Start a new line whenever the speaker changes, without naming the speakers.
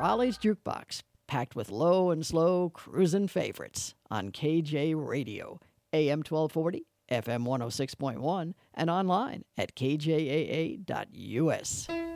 College Jukebox, packed with low and slow cruising favorites on KJ Radio, AM 1240, FM 106.1, and online at kjaa.us.